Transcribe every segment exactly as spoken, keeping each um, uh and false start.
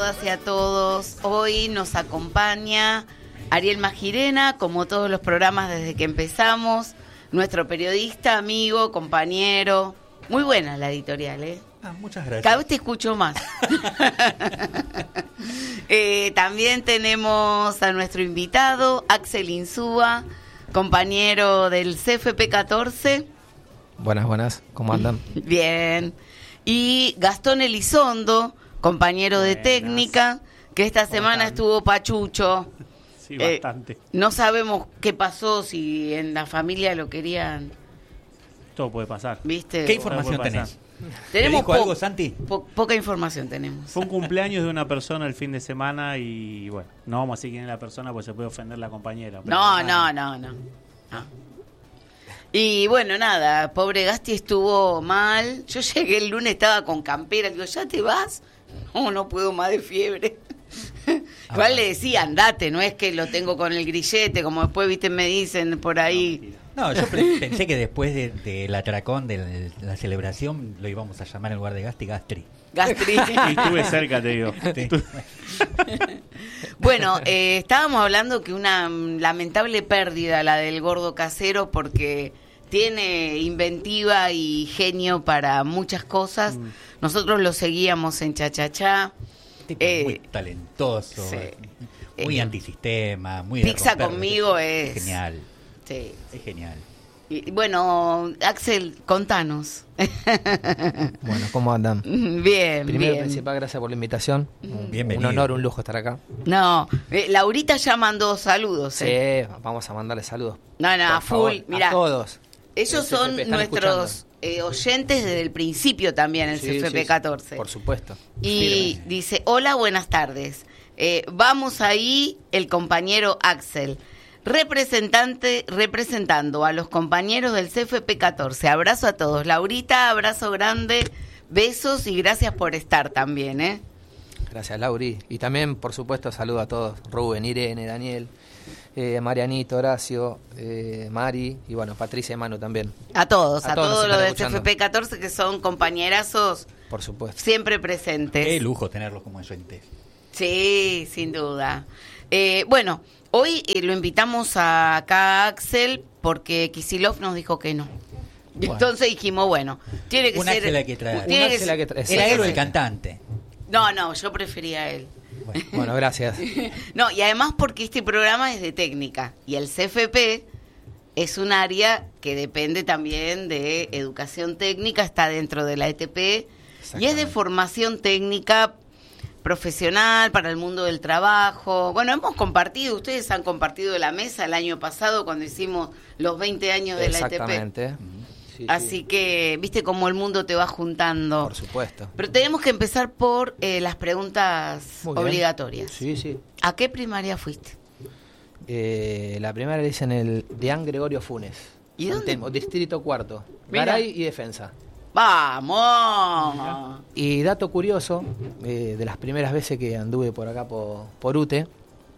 todas y a todos. Hoy nos acompaña Ariel Magirena, como todos los programas desde que empezamos, nuestro periodista, amigo, compañero. Muy buena la editorial, ¿eh? Ah, muchas gracias. Cada vez te escucho más. eh, también tenemos a nuestro invitado, Axel Insúa, compañero del C F P catorce. Buenas, buenas. ¿Cómo andan? Bien. Y Gastón Elizondo, compañero Buenas. de técnica, que esta semana están? estuvo pachucho. Sí, Eh, bastante. No sabemos qué pasó, si en la familia lo querían, Todo puede pasar. ¿viste? ¿Qué O- información puede tenés? ¿Te Tenemos dijo algo, po- Santi? po- poca información tenemos. Fue un cumpleaños de una persona el fin de semana y bueno, no vamos a decir quién es la persona porque se puede ofender la compañera. pero- No, no, no, no, no. Y bueno, nada, pobre Gasti estuvo mal. Yo llegué el lunes, estaba con campera. Digo, ¿ya te vas? No, no puedo más de fiebre. Igual le decía, andate, no es que lo tengo con el grillete, como después, viste, me dicen por ahí. No, yo pre- pensé que después de- del atracón, de la, de la celebración, lo íbamos a llamar en lugar de Gasti, Gastri. Gastri. Y estuve cerca, te digo. Sí. Bueno, eh, estábamos hablando que una mm, lamentable pérdida la del gordo casero, porque tiene inventiva y genio para muchas cosas. Mm. Nosotros lo seguíamos en Chachachá. Tipo Eh, muy talentoso, sí. muy Eh, antisistema, muy de Pizza romper- conmigo es- genial, Sí. es genial. Y, bueno, Axel, contanos. Bueno, ¿cómo andan? Bien, Primero, bien. principal, gracias por la invitación. Un, Bienvenido. un honor, un lujo estar acá. No, eh, Laurita ya mandó saludos. Sí, eh. vamos a mandarle saludos. No, no, Por a full. favor, Mirá, a todos. ellos El C F P son están nuestros eh, oyentes desde el principio también, el Sí, C F P sí, sí, catorce. por supuesto. Y Firme. dice, hola, buenas tardes. Eh, vamos ahí, el compañero Axel, representante, representando a los compañeros del C F P catorce. Abrazo a todos. Laurita, abrazo grande, besos y gracias por estar también, ¿eh? Gracias, Lauri. Y también, por supuesto, saludo a todos. Rubén, Irene, Daniel, eh, Marianito, Horacio, eh, Mari y bueno, Patricia y Manu también. A todos, a, A todos todos nos los están del C F P escuchando. catorce que son compañerazos Por supuesto. siempre presentes. Qué lujo tenerlos como oyentes. Sí, sin duda. Eh, bueno, hoy eh, lo invitamos a, acá a Axel porque Kisilov nos dijo que no. Y Bueno. entonces dijimos, bueno, tiene que Un ser... Axel hay que traer. tiene Un que Axel ser- hay que traer. Era él o sí. el cantante. No, no, yo prefería a él. Bueno, Bueno, gracias. No, y además porque este programa es de técnica y el C F P es un área que depende también de educación técnica, está dentro de la E T P y es de Exactamente. formación técnica profesional para el mundo del trabajo. Bueno, hemos compartido, ustedes han compartido la mesa el año pasado cuando hicimos los veinte años de la E T P. Exactamente. Sí, Así sí, que, viste cómo el mundo te va juntando. por supuesto. Pero tenemos que empezar por eh, las preguntas Muy bien. obligatorias. Sí, sí. ¿A qué primaria fuiste? Eh, la primera le dicen el Deán Gregorio Funes. ¿Y San dónde? Telmo, Distrito Cuarto. Mira. Garay y Defensa. ¡Vamos! Y dato curioso, eh, de las primeras veces que anduve por acá por, por U T E,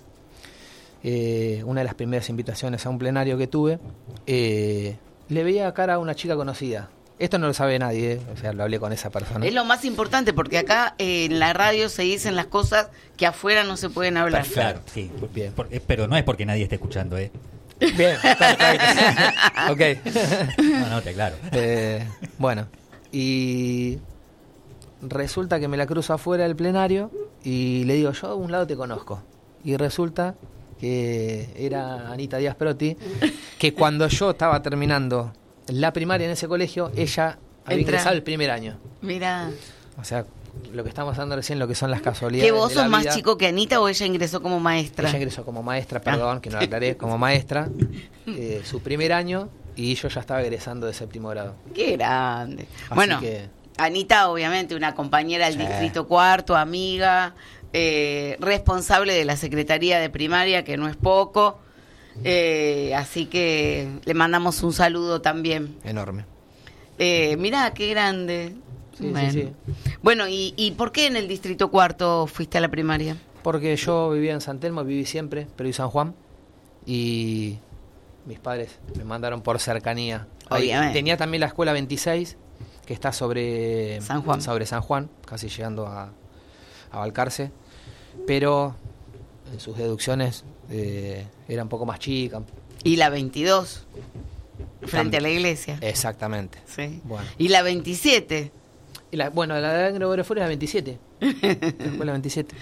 eh, una de las primeras invitaciones a un plenario que tuve, eh, le veía cara a una chica conocida. Esto no lo sabe nadie, eh, o sea, lo hablé con esa persona. Es lo más importante porque acá eh, en la radio se dicen las cosas que afuera no se pueden hablar. claro, sí. Bien. Por- eh, pero no es porque nadie esté escuchando, ¿eh? Bien, perfecto. Ok. No, no, te claro. Eh, bueno, y resulta que me la cruzo afuera del plenario y le digo, yo a un lado te conozco. Y resulta que era Anita Díaz Perotti, que cuando yo estaba terminando la primaria en ese colegio, ella había Entra. ingresado el primer año. Mira, O sea, lo que estamos hablando recién, lo que son las casualidades. ¿que vos de la sos más vida. chico que Anita o ella ingresó como maestra? Ella ingresó como maestra, perdón, que no la aclaré, como maestra, eh, su primer año, y yo ya estaba egresando de séptimo grado. ¡Qué grande! Así Bueno, que- Anita, obviamente, una compañera del Sí. Distrito Cuarto, amiga, eh, responsable de la Secretaría de Primaria, que no es poco. Eh, así que le mandamos un saludo también. Enorme. Eh, mirá, qué grande. Sí, bueno, sí, Bueno, ¿y, ¿y por qué en el Distrito Cuarto fuiste a la primaria? Porque yo vivía en San Telmo, viví siempre, pero viví en San Juan. Y mis padres me mandaron por cercanía. Ahí Obviamente. tenía también la escuela veintiséis, que está sobre San Juan. sobre San Juan, casi llegando a, a Balcarce. pero en sus deducciones eh, era un poco más chica. Y la veintidós, frente También. a la iglesia. Exactamente. Sí. Bueno. Y la veintisiete. Y la, bueno, la de Gregorio Flores es la veintisiete. Fue la veintisiete.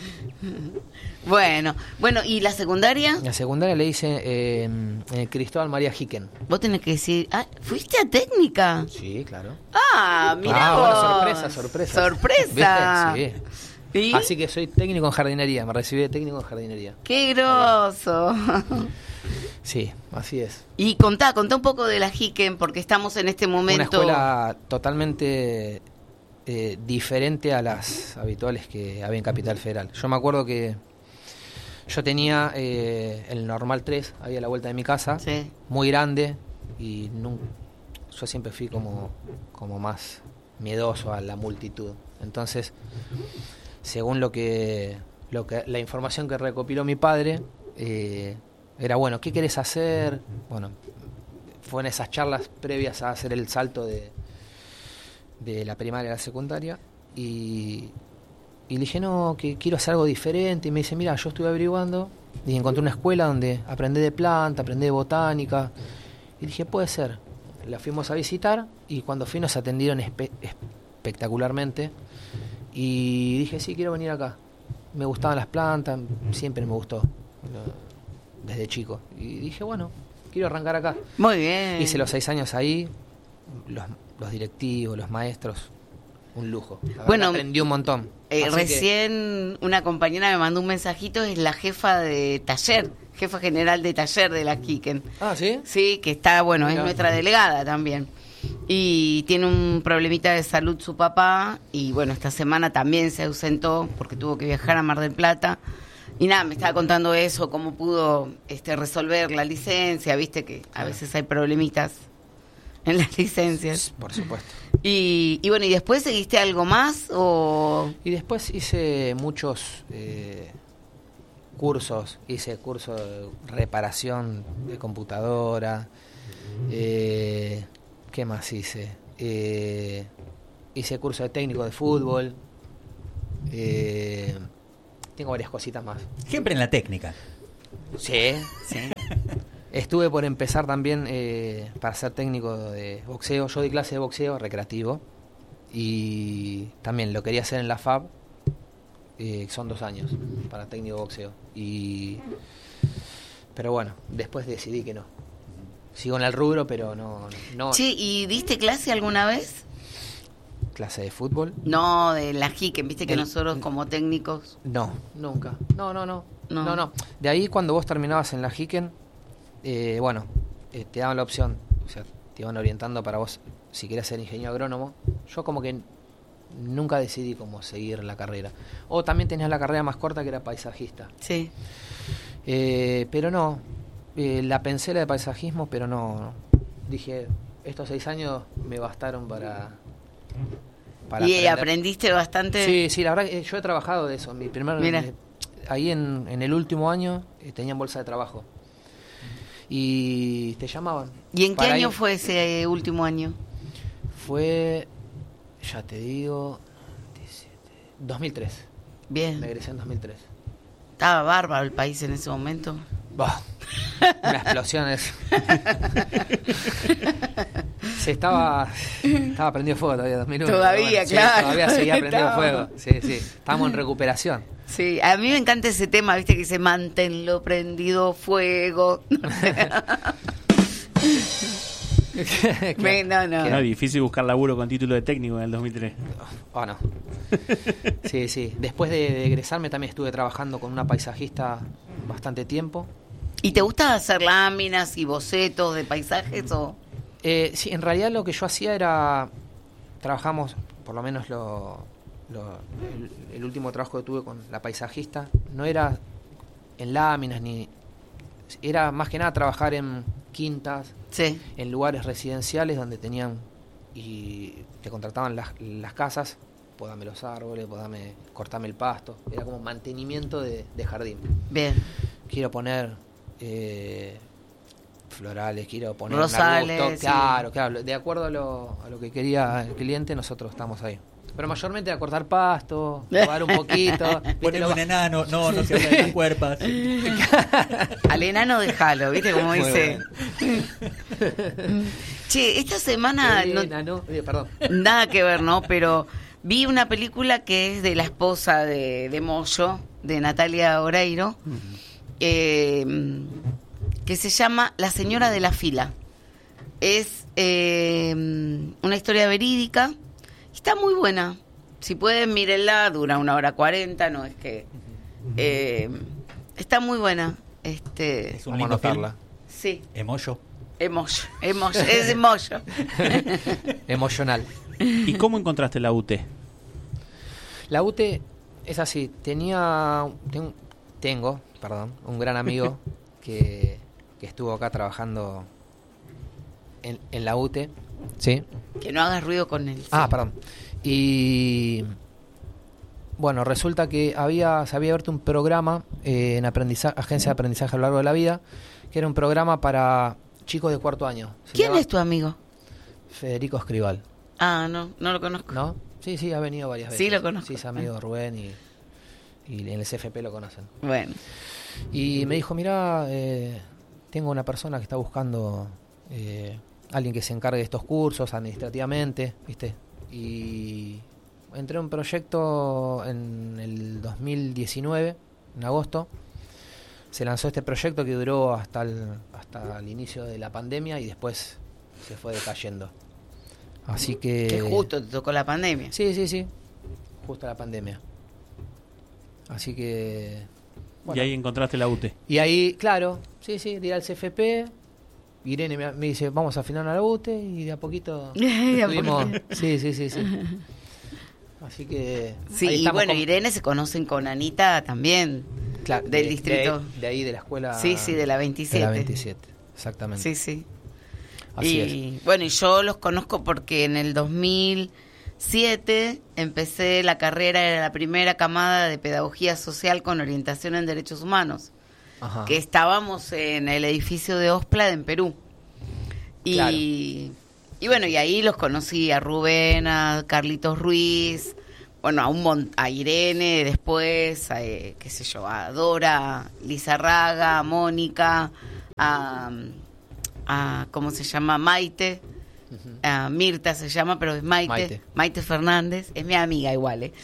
Bueno, bueno, ¿y la secundaria? La secundaria le hice eh, eh, Cristóbal María Hicken. Vos tenés que decir, ah, ¿fuiste a técnica? Sí, claro. Ah, mira Ah, vos. bueno, sorpresa, sorpresa. Sorpresa. ¿Viste? Sí. ¿Y? Así que soy técnico en jardinería, me recibí de técnico en jardinería. ¡Qué groso! Sí, así es. Y contá, contá un poco de la Hicken, porque estamos en este momento... Una escuela totalmente eh, diferente a las habituales que había en Capital Federal. Yo me acuerdo que yo tenía eh, el normal tres ahí a la vuelta de mi casa, Sí. muy grande, y nun- yo siempre fui como, como más miedoso a la multitud. Entonces, según lo que, lo que la información que recopiló mi padre, eh, era bueno, ¿qué querés hacer? Bueno, fue en esas charlas previas a hacer el salto de, de la primaria a la secundaria, y, y le dije, no, que quiero hacer algo diferente. Y me dice, mira, yo estuve averiguando y encontré una escuela donde aprendí de planta, aprendí de botánica. Y dije, puede ser. La fuimos a visitar y cuando fui nos atendieron espe- espectacularmente. Y dije, sí, quiero venir acá. Me gustaban las plantas, siempre me gustó, lo- desde chico. Y dije, bueno, quiero arrancar acá. Muy bien. Hice los seis años ahí, los, los directivos, los maestros, un lujo. La verdad, Bueno, aprendí un montón. Eh, Así que- recién una compañera me mandó un mensajito, es la jefa de taller, jefa general de taller de la Hicken. Ah, ¿sí? Sí, que está, bueno, es Mirá. nuestra delegada también. Y tiene un problemita de salud su papá, y bueno, esta semana también se ausentó porque tuvo que viajar a Mar del Plata. Y nada, me estaba contando eso, cómo pudo este, resolver la licencia, viste que a veces hay problemitas en las licencias. Por supuesto. Y, y bueno, ¿y después seguiste algo más o...? Y después hice muchos eh, cursos. Hice curso de reparación de computadora. Eh, ¿Qué más hice? Eh, hice curso de técnico de fútbol. Eh, tengo varias cositas más. Siempre en la técnica. Sí, sí. Estuve por empezar también eh, para ser técnico de boxeo. Yo di clase de boxeo recreativo y también lo quería hacer en la F A B. Eh, son dos años para técnico de boxeo. Y pero bueno, después decidí que no. Sigo en el rubro, pero no, no. Che, ¿y diste clase alguna vez? Clase de fútbol. No, de la Hicken, viste que Del- nosotros como técnicos... No, nunca. No, no, no. No. No, no. De ahí cuando vos terminabas en la Hicken, eh, bueno, eh, te daban la opción, o sea, te iban orientando para vos si querías ser ingeniero agrónomo. Yo como que nunca decidí cómo seguir la carrera. O también tenías la carrera más corta que era paisajista. Sí. Eh, pero no, eh, la pensé la de paisajismo, pero no, no. Dije, estos seis años me bastaron para... para Y aprender. aprendiste bastante... Sí, sí, la verdad que yo he trabajado de eso. Mi primer, Mira. eh, ahí en, en el último año eh, tenían bolsa de trabajo. Y te llamaban. ¿Y en qué para año ir. fue ese último año? Fue, ya te digo, dos mil tres. Me Bien. egresé en dos mil tres. Estaba bárbaro el país en ese momento. Bah, una explosión es. Se estaba, estaba prendido fuego todavía dos mil uno. Todavía, sí, claro. Todavía seguía prendido Estaba. fuego. Sí, sí. Estábamos en recuperación. Sí, a mí me encanta ese tema, viste, que dice manténlo prendido fuego. Me- no, no. No, es difícil buscar laburo con título de técnico en el dos mil tres. Oh, no. Sí, sí. Después de, de egresarme también estuve trabajando con una paisajista bastante tiempo. ¿Y te gusta hacer láminas y bocetos de paisajes o...? Eh, sí, en realidad lo que yo hacía era... Trabajamos, por lo menos lo, lo- el, el último trabajo que tuve con la paisajista, no era en láminas ni... Era más que nada trabajar en quintas, Sí. en lugares residenciales donde tenían y te contrataban las, las casas, podame los árboles, podame cortame el pasto, era como mantenimiento de, de jardín. Bien. Quiero poner eh, florales, quiero poner Rosales, un arbusto, sí. claro, claro, de acuerdo a lo, a lo que quería el cliente, nosotros estamos ahí. Pero mayormente a cortar pasto, jugar un poquito. ¿viste? Poner Lo- un enano, no, no se habla de las cuerpas. Al enano déjalo, ¿viste cómo Muy dice? Che, esta semana no- Elena, ¿no? Eh, perdón. nada que ver, ¿no? Pero vi una película que es de la esposa de, de Moyo, de Natalia Oreiro, eh, que se llama La señora de la fila. Es eh, una historia verídica. Está muy buena. Si pueden, mírenla. Dura una hora cuarenta. No es que... eh, está muy buena. Este, Es un Vamos a lindo film. anotarla. sí, Emoyo. emoyo, emoyo, es emoyo. Emocional. ¿Y cómo encontraste la U T? La U T es así. Tenía... ten- tengo, perdón, un gran amigo que, que estuvo acá trabajando en, en la U T. ¿Sí? Que no hagas ruido con él. Ah, perdón. Y bueno, resulta que había se había abierto un programa eh, en aprendizaje, agencia de aprendizaje a lo largo de la vida, que era un programa para chicos de cuarto año. Se ¿Quién llama es tu amigo? Federico Escribal, Ah, no, no lo conozco. ¿no? Sí, sí, ha venido varias veces. Sí, lo conozco. Sí, es amigo de Rubén y, y en el C F P lo conocen. Bueno, Y me dijo, mira, eh, tengo una persona que está buscando eh, alguien que se encargue de estos cursos administrativamente, ¿viste? Y entré en un proyecto en el dos mil diecinueve, en agosto. Se lanzó este proyecto que duró hasta el, hasta el inicio de la pandemia y después se fue decayendo. Así que... que justo te tocó la pandemia. Sí, sí, sí. Justo la pandemia. Así que... Y ahí encontraste la U T. Y ahí, claro, sí, sí, di al C F P. Irene me, me dice, vamos a afinar a la U T E y de a poquito De a estuvimos. poquito. Sí, sí, sí, sí. Así que. Sí, ahí y estamos bueno, con- Irene se conocen con Anita también. claro, del de- distrito. De, de ahí, de la escuela. Sí, sí, de la veintisiete. De la veintisiete, exactamente. Sí, sí. Así y es. bueno, y yo los conozco porque en el dos mil siete empecé la carrera, era la primera camada de pedagogía social con orientación en derechos humanos, Ajá. que estábamos en el edificio de Ospla en Perú. Y, Claro. y bueno, y ahí los conocí a Rubén, a Carlitos Ruiz, bueno, a un mon- a Irene después, a, eh, qué sé yo, a Dora, Lizarraga, a Mónica, a, a, ¿cómo se llama? Maite, a Mirta se llama, pero es Maite, Maite, Maite. Fernández, es mi amiga igual, ¿eh?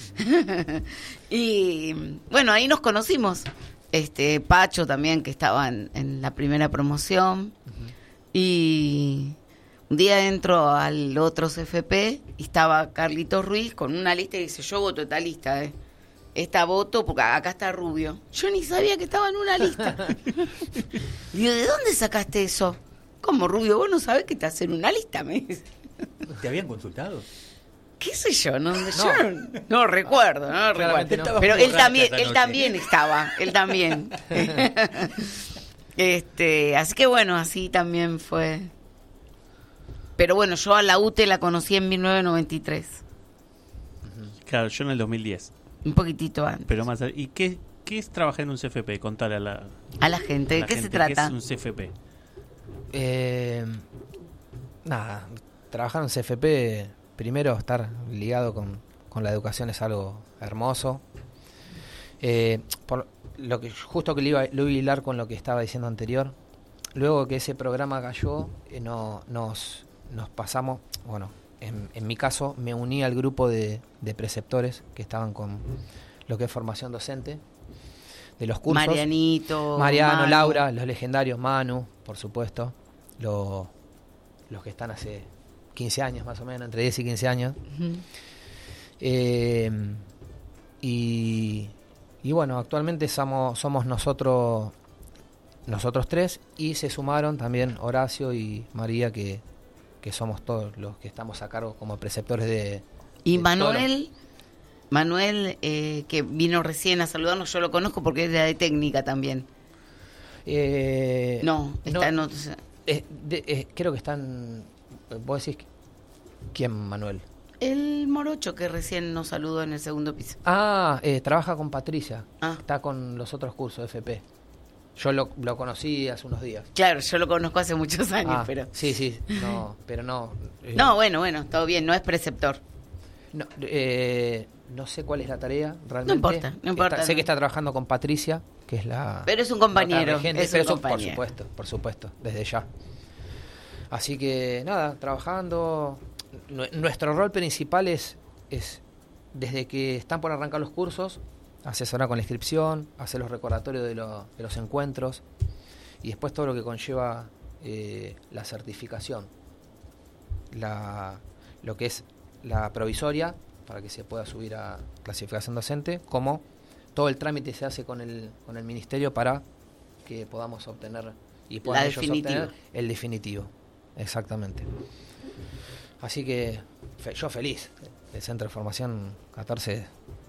Y bueno, ahí nos conocimos. Este Pacho también, que estaba en, en la primera promoción. Y un día entro al otro C F P y estaba Carlitos Ruiz con una lista y dice, yo voto esta lista, ¿eh? Esta voto porque acá está Rubio. Yo ni sabía que estaba en una lista. Digo, ¿de dónde sacaste eso? ¿Cómo, Rubio? ¿Vos no sabés que estás en una lista? Me dice. ¿Te habían consultado? ¿Qué sé yo? No, yo no, no recuerdo, no Claramente recuerdo. no. Pero Estabas él borracha también, esa él noche. también estaba, él también. este, así que bueno, así también fue. Pero bueno, yo a la U T E la conocí en mil novecientos noventa y tres, Claro, yo en el dos mil diez. un poquitito antes. Pero más, ¿y qué, qué es trabajar en un C F P? Contale a la, A la gente, a ¿de la qué gente, se trata? ¿Qué es un C F P? Eh, nada, trabajar en C F P, primero estar ligado con, con la educación es algo hermoso. Eh, por lo que justo que lo iba, lo iba a hilar con lo que estaba diciendo anterior, luego que ese programa cayó, eh, no, nos, nos pasamos, bueno, en, en mi caso me uní al grupo de, de preceptores que estaban con lo que es formación docente de los cursos. Marianito, Mariano, Manu. Laura, los legendarios, Manu, por supuesto, lo- los que están hace quince años más o menos, entre diez y quince años. Ujú. Eh, y, y bueno, actualmente somos, somos nosotros nosotros tres y se sumaron también Horacio y María, que, que somos todos los que estamos a cargo como preceptores de... Y de Manuel, Manuel eh, que vino recién a saludarnos, yo lo conozco porque es de la de técnica también. todo. Eh, No, está en no, otro. eh, de- eh, creo que están... ¿Vos decís quién, Manuel? El morocho que recién nos saludó en el segundo piso. Ah, eh, trabaja con Patricia. Ah. Está con los otros cursos de F P. Yo lo, lo conocí hace unos días. Claro, yo lo conozco hace muchos años, Ah, pero... Sí, sí, no, pero no. eh, No, bueno, bueno, todo bien, no es preceptor. No, eh, no sé cuál es la tarea realmente. No importa, no importa. Está- sé no. que está trabajando con Patricia, que es la... Pero es un la compañero, otra regente, es un pero eso, compañero. por supuesto, por supuesto, desde ya. Así que nada, trabajando. Nue- Nuestro rol principal es, es desde que están por arrancar los cursos, asesorar con la inscripción, hacer los recordatorios de, lo- de los encuentros y después todo lo que conlleva eh, la certificación, la, lo que es la provisoria para que se pueda subir a clasificación docente, como todo el trámite se hace con el, con el ministerio para que podamos obtener y puedan La ellos definitiva. obtener el definitivo. Exactamente. Así que fe- yo feliz. El Centro de Formación catorce,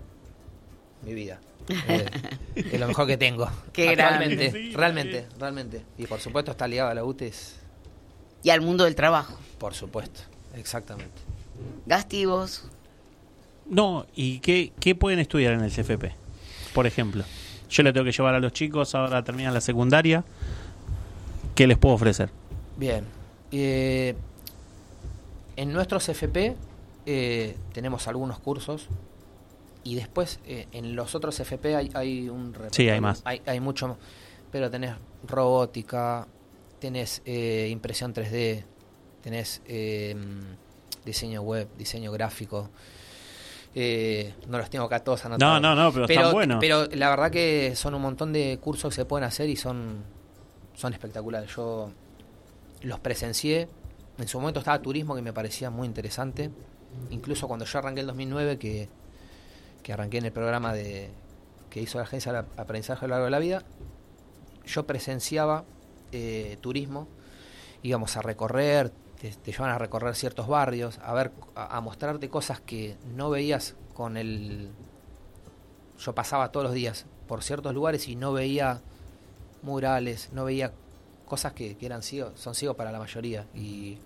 mi vida. Eh, es lo mejor que tengo. Qué actualmente. grande. Sí, realmente, sí. realmente. Y por supuesto está ligado a la U T E S, Y al mundo del trabajo. por supuesto. Exactamente. Gasti, vos. No, ¿y qué, qué pueden estudiar en el C F P? Por ejemplo, yo le tengo que llevar a los chicos, ahora terminan la secundaria. ¿Qué les puedo ofrecer? Bien. Eh, en nuestros C F P eh, tenemos algunos cursos y después eh, en los otros C F P hay, hay un Sí, hay más. Hay, hay mucho más. Pero tenés robótica, tenés eh, impresión tres D, tenés eh, diseño web, diseño gráfico. Eh, no los tengo acá todos anotados. No, no, no, pero están buenos. Pero la verdad que son un montón de cursos que se pueden hacer y son, son espectaculares. Yo los presencié. En su momento estaba turismo, que me parecía muy interesante. Incluso cuando yo arranqué el dos mil nueve, que, que arranqué en el programa de que hizo la Agencia de Aprendizaje a lo largo de la vida, yo presenciaba eh, turismo. Íbamos a recorrer, te, te llevan a recorrer ciertos barrios, a ver, a, a mostrarte cosas que no veías con el... Yo pasaba todos los días por ciertos lugares y no veía murales, no veía cosas que, que eran ciegos, son ciegos para la mayoría. Y,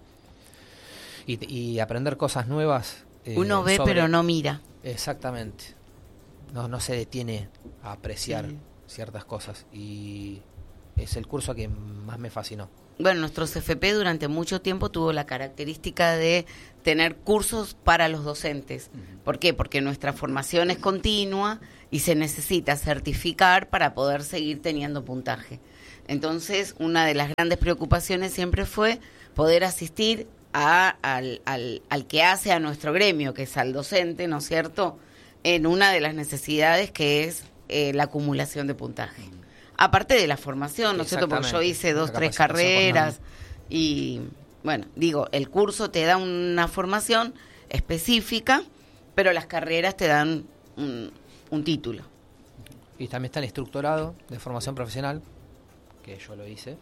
y, y aprender cosas nuevas. eh, Uno ve sobre- pero no mira. Exactamente. No, no se detiene a apreciar Sí. ciertas cosas. Y es el curso que más me fascinó. Bueno, nuestro C F P durante mucho tiempo tuvo la característica de tener cursos para los docentes. ¿Por qué? Porque nuestra formación es continua y se necesita certificar para poder seguir teniendo puntaje. Entonces, una de las grandes preocupaciones siempre fue poder asistir a, al, al, al que hace a nuestro gremio, que es al docente, ¿no es cierto?, en una de las necesidades que es eh, la acumulación de puntaje. Aparte de la formación, ¿no es cierto? Porque yo Exactamente. hice dos, La tres capacitación carreras formal. y, bueno, digo, el curso te da una formación específica, pero las carreras te dan un, un título. Y también está el instructorado de formación profesional, que yo lo hice,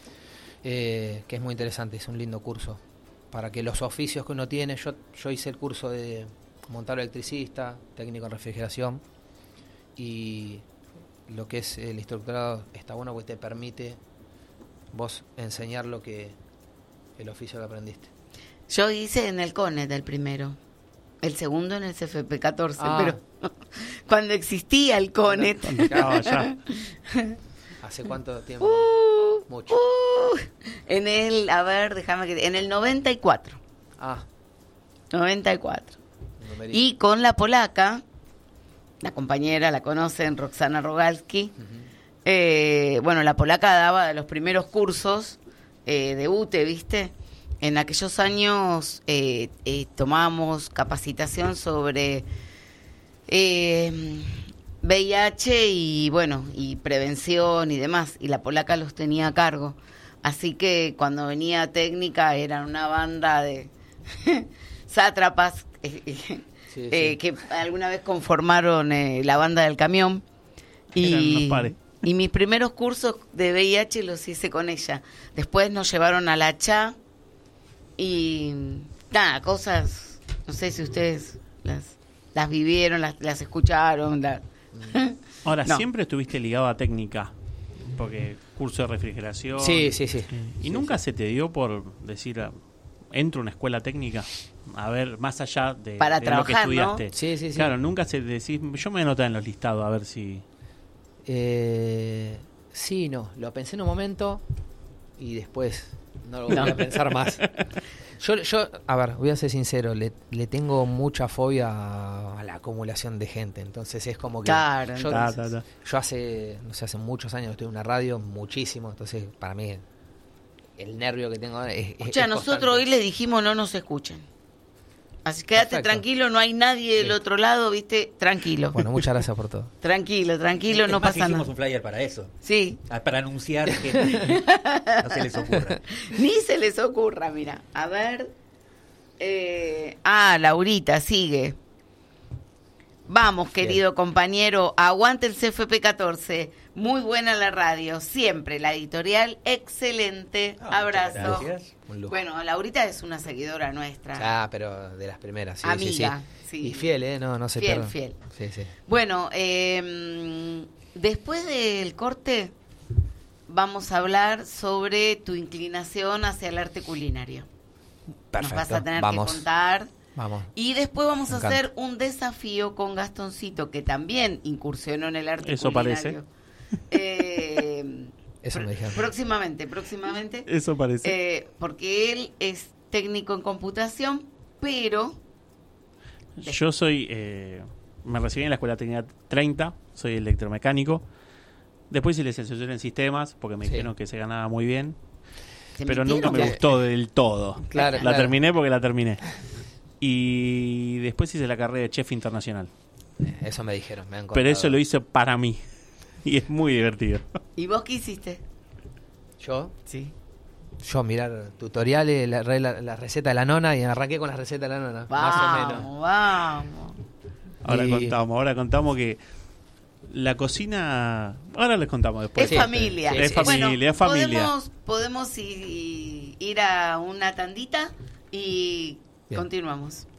eh, que es muy interesante, es un lindo curso. Para que los oficios que uno tiene, yo, yo hice el curso de montador electricista, técnico en refrigeración, y lo que es el instructorado está bueno porque te permite vos enseñar lo que el oficio que aprendiste. Yo hice en el CONET el primero, el segundo en el C F P catorce, Ah. pero cuando existía el CONET... No, ya. ¿Hace cuánto tiempo? Uh, Mucho. uh, en el, a ver, déjame que... En el noventa y cuatro. Ah, noventa y cuatro. numerito. Y con la polaca, la compañera, la conocen, Roxana Rogalski. Ujú. Eh, bueno, la polaca daba los primeros cursos eh, de U T E, ¿viste? En aquellos años eh, eh, tomamos capacitación sobre eh, V I H y, bueno, y prevención y demás, y la polaca los tenía a cargo. Así que cuando venía técnica eran una banda de sátrapas eh, eh, Sí, eh, sí. que alguna vez conformaron eh, la banda del camión. Eran unos Y, pares. y mis primeros cursos de V I H los hice con ella. Después nos llevaron a la C H A y nada, cosas, no sé si ustedes las, las vivieron, las, las escucharon. las- Ahora, No. siempre estuviste ligado a técnica, porque curso de refrigeración. Sí, sí, sí. ¿Y Sí, nunca sí. se te dio por decir, ah, entro a una escuela técnica? A ver, más allá de, Para de trabajar, lo que ¿no? estudiaste. Sí, sí, sí. Claro, nunca se te decís, yo me voy a anotar en los listados a ver si... Eh, sí, no. Lo pensé en un momento y después no lo volví No. a pensar más. Yo, yo, a ver, voy a ser sincero, le, le tengo mucha fobia a, a la acumulación de gente, entonces es como que Claro, yo, Ta, ta, ta. yo hace, no sé, hace muchos años estoy en una radio, muchísimo, entonces para mí el nervio que tengo es, es- O sea, es nosotros constante. hoy le dijimos no nos escuchen. Así quédate Perfecto. tranquilo, no hay nadie del Sí. otro lado, ¿viste? Tranquilo. Bueno, muchas gracias por todo. Tranquilo, tranquilo, Es no más, pasa hicimos nada. un flyer para eso. Sí. Ah, Para anunciar que no se les ocurra. Ni se les ocurra, mira. A ver. Eh, ah, Laurita, sigue. Vamos, querido compañero, aguante el C F P catorce. Muy buena la radio, siempre. La editorial, excelente. Ah, muchas Abrazo. gracias. Un lujo. Bueno, Laurita es una seguidora nuestra. Ah, pero de las primeras, sí, Amiga, sí, sí. sí. Y fiel, ¿eh? No, no se Fiel, pierda. fiel. Sí, sí. Bueno, eh, después del corte vamos a hablar sobre tu inclinación hacia el arte culinario. Perfecto. Nos vas a tener Vamos. que contar. Vamos. Y después vamos Me a encanta. hacer un desafío con Gastoncito, que también incursionó en el arte Eso culinario. Eh, Eso me dijeron. próximamente, próximamente. Eso parece. Eh, porque él es técnico en computación, pero... Yo soy, eh, me recibí en la Escuela Técnica treinta, soy electromecánico. Después hice licenciatura en sistemas, porque me Sí. dijeron que se ganaba muy bien. ¿se Pero nunca metieron? me que- gustó del todo. Claro, La claro. terminé porque la terminé. Y después hice la carrera de chef internacional. Eso me dijeron, me han contado. Pero eso lo hice para mí. Y es muy divertido. ¿Y vos qué hiciste? ¿Yo? Sí. Yo mirar tutoriales, la, re- la, la receta de la nona y arranqué con la receta de la nona. Más o menos. Vamos, vamos. Ahora Y- contamos, ahora contamos que la cocina... Ahora les contamos después. Es Sí, familia. sí, Es sí, familia, Bueno, es familia. Podemos, podemos i- ir a una tandita y Bien. continuamos.